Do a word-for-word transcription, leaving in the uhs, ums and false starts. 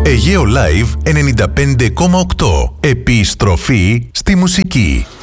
Αιγαίο Live ενενήντα πέντε κόμμα οκτώ. Επιστροφή στη μουσική.